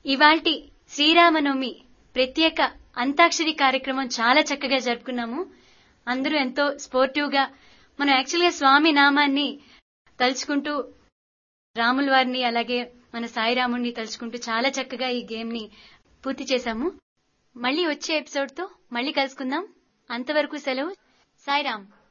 ఇవాల్టి శ్రీరామనవమి ప్రత్యేక అంతాక్షరి కార్యక్రమం చాలా చక్కగా జరుపుకున్నాము. అందరూ ఎంతో స్పోర్టివ్ గా మనం యాక్చువల్ గా స్వామి నామాన్ని తలుచుకుంటూ రాముల వారిని అలాగే మన సాయిరాముడిని తలుచుకుంటూ చాలా చక్కగా ఈ గేమ్ ని పూర్తి చేశాము. మళ్ళీ వచ్చే ఎపిసోడ్ తో మళ్ళీ కలుసుకుందాం. అంతవరకు సెలవు. సాయిరామ్.